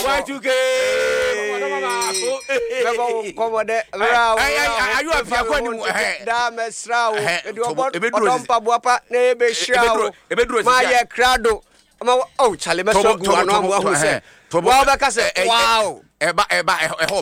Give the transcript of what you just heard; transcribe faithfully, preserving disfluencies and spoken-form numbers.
Y two K. Never come there. Are you a fiacon? Dame Srao, Edompa Buapa, Nebe Shao, Maya Crado. Oh, Charlie, Maso, wow, Eba, Eba,